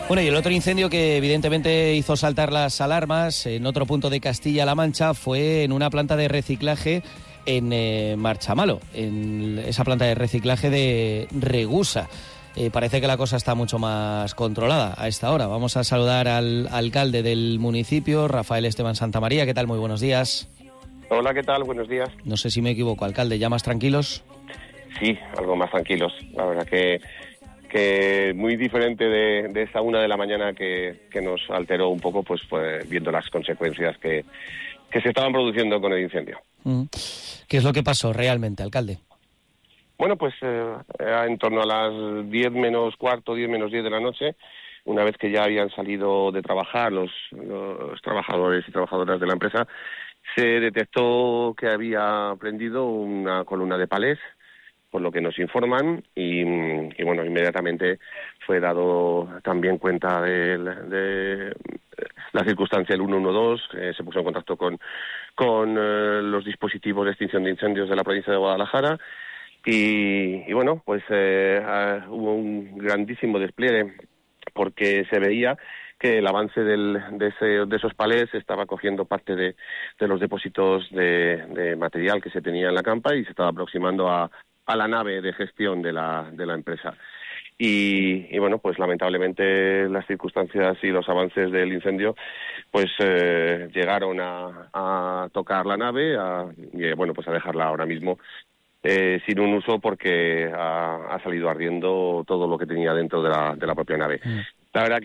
Bueno, y el otro incendio que evidentemente hizo saltar las alarmas en otro punto de Castilla-La Mancha fue en una planta de reciclaje en Marchamalo, en esa planta de reciclaje de Regusa. Parece que la cosa está mucho más controlada a esta hora. Vamos a saludar al alcalde del municipio, Rafael Esteban Santamaría. ¿Qué tal? Muy buenos días. Hola, ¿qué tal? Buenos días. No sé si me equivoco, alcalde, ¿ya más tranquilos? Sí, algo más tranquilos. La verdad que muy diferente de esa 1 de la mañana que nos alteró un poco, pues viendo las consecuencias que se estaban produciendo con el incendio. ¿Qué es lo que pasó realmente, alcalde? Bueno, pues en torno a las 10 menos cuarto, 10 menos 10 de la noche, una vez que ya habían salido de trabajar los trabajadores y trabajadoras de la empresa, se detectó que había prendido una columna de palés, por lo que nos informan, y bueno, inmediatamente fue dado también cuenta de la circunstancia del 112, se puso en contacto con los dispositivos de extinción de incendios de la provincia de Guadalajara, y bueno, pues hubo un grandísimo despliegue, porque se veía que el avance de esos palés estaba cogiendo parte de los depósitos de material que se tenía en la campa y se estaba aproximando a la nave de gestión de la empresa. Y bueno, pues lamentablemente las circunstancias y los avances del incendio pues llegaron a tocar la nave y bueno, pues a dejarla ahora mismo sin un uso, porque ha salido ardiendo todo lo que tenía dentro de la propia nave. La verdad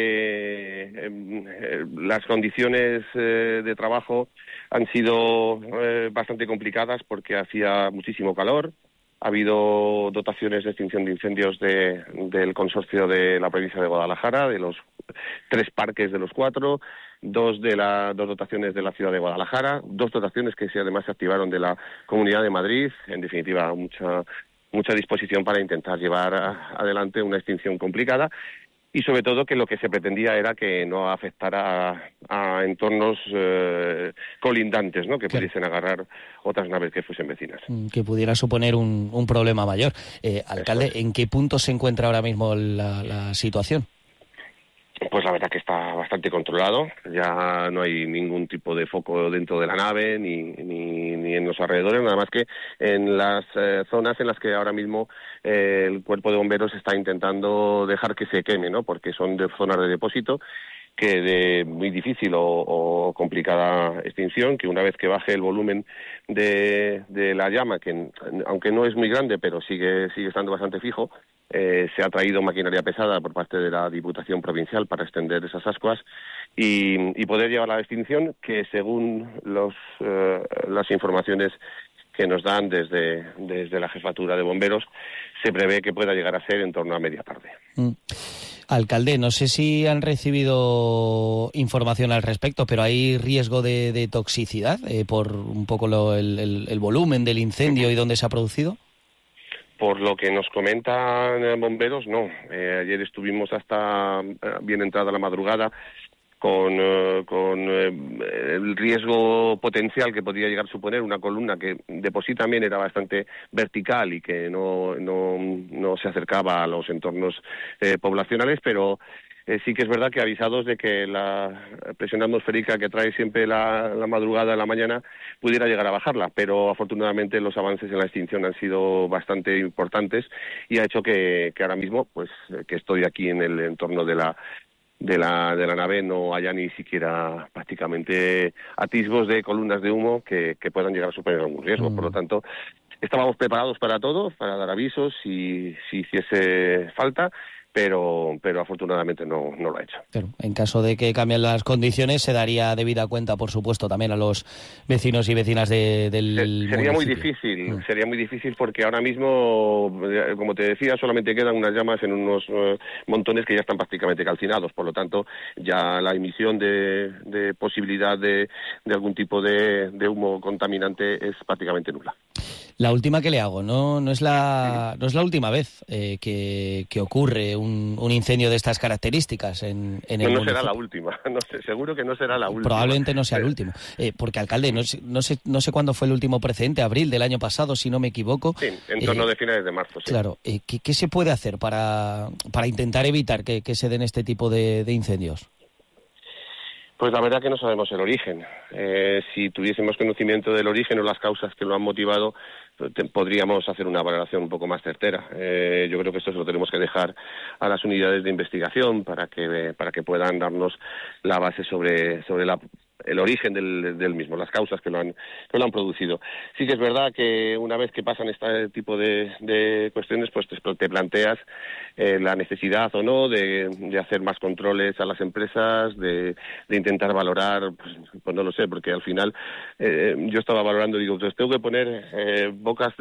que las condiciones de trabajo han sido bastante complicadas, porque hacía muchísimo calor. Ha habido dotaciones de extinción de incendios del consorcio de la provincia de Guadalajara, de los 3 parques de los 4, dos dotaciones de la ciudad de Guadalajara, 2 dotaciones que además se activaron de la Comunidad de Madrid. En definitiva, mucha disposición para intentar llevar adelante una extinción complicada. Y sobre todo que lo que se pretendía era que no afectara a entornos colindantes, ¿no? Que pudiesen agarrar otras naves que fuesen vecinas. Que pudiera suponer un problema mayor. Alcalde, ¿en qué punto se encuentra ahora mismo la situación? Pues la verdad que está bastante controlado. Ya no hay ningún tipo de foco dentro de la nave ni en los alrededores, nada más que en las zonas en las que ahora mismo el cuerpo de bomberos está intentando dejar que se queme, ¿no? Porque son de zonas de depósito que de muy difícil o complicada extinción, que una vez que baje el volumen de la llama, que aunque no es muy grande, pero sigue estando bastante fijo, se ha traído maquinaria pesada por parte de la Diputación Provincial para extender esas ascuas y poder llevar a la extinción, que según las informaciones que nos dan desde la jefatura de bomberos, se prevé que pueda llegar a ser en torno a media tarde. Alcalde, no sé si han recibido información al respecto, pero ¿hay riesgo de toxicidad por un poco el volumen del incendio y dónde se ha producido? Por lo que nos comentan bomberos, no. Ayer estuvimos hasta bien entrada la madrugada con el riesgo potencial que podía llegar a suponer una columna que de por sí también era bastante vertical y que no se acercaba a los entornos poblacionales, pero sí que es verdad que avisados de que la presión atmosférica que trae siempre la madrugada, la mañana, pudiera llegar a bajarla, pero afortunadamente los avances en la extinción han sido bastante importantes y ha hecho que ahora mismo, pues que estoy aquí en el entorno de la nave, no haya ni siquiera prácticamente atisbos de columnas de humo que puedan llegar a suponer algún riesgo. Por lo tanto, estábamos preparados para todo, para dar avisos si hiciese falta, pero afortunadamente no lo ha hecho. Pero en caso de que cambien las condiciones, se daría debida cuenta, por supuesto, también a los vecinos y vecinas del Sería municipio. Sería muy difícil porque ahora mismo, como te decía, solamente quedan unas llamas en unos montones que ya están prácticamente calcinados. Por lo tanto, ya la emisión de posibilidad de algún tipo de humo contaminante es prácticamente nula. La última que le hago, no es la última vez que ocurre un incendio de estas características en el municipio. No será la última, no sé, seguro que no será la última. Probablemente no sea el último, porque, alcalde, no sé cuándo fue el último precedente, abril del año pasado, si no me equivoco. Sí, en torno de finales de marzo. Sí. Claro, ¿qué se puede hacer para intentar evitar que se den este tipo de incendios? Pues la verdad que no sabemos el origen. Si tuviésemos conocimiento del origen o las causas que lo han motivado, podríamos hacer una valoración un poco más certera. Yo creo que esto se lo tenemos que dejar a las unidades de investigación para que puedan darnos la base sobre el origen del mismo, las causas que lo han producido. Sí que es verdad que una vez que pasan este tipo de cuestiones, pues te planteas la necesidad o no de hacer más controles a las empresas, de intentar valorar, pues no lo sé, porque al final yo estaba valorando, digo, pues tengo que poner bocas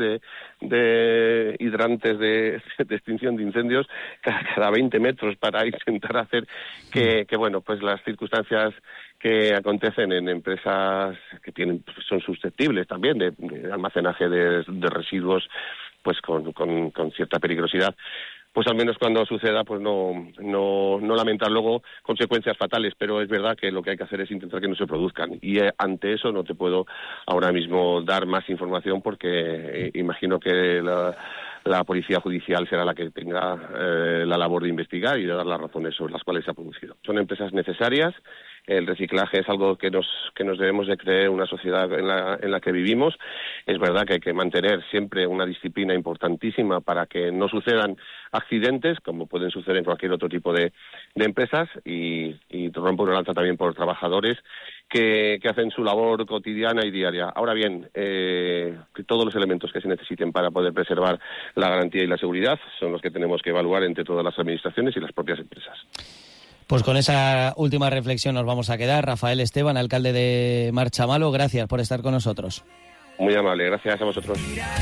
de hidrantes de extinción de incendios cada 20 metros para intentar hacer que bueno, pues las circunstancias que acontecen en empresas que son susceptibles también de almacenaje de residuos, pues con cierta peligrosidad, pues al menos cuando suceda, pues no lamentar luego consecuencias fatales, pero es verdad que lo que hay que hacer es intentar que no se produzcan, y ante eso no te puedo ahora mismo dar más información porque imagino que la policía judicial será la que tenga la labor de investigar y de dar las razones sobre las cuales se ha producido. Son empresas necesarias. El reciclaje es algo que nos debemos de creer, una sociedad en la que vivimos. Es verdad que hay que mantener siempre una disciplina importantísima para que no sucedan accidentes, como pueden suceder en cualquier otro tipo de empresas, y rompo una lanza también por los trabajadores que hacen su labor cotidiana y diaria. Ahora bien, todos los elementos que se necesiten para poder preservar la garantía y la seguridad son los que tenemos que evaluar entre todas las administraciones y las propias empresas. Pues con esa última reflexión nos vamos a quedar. Rafael Esteban, alcalde de Marchamalo, gracias por estar con nosotros. Muy amable, gracias a vosotros.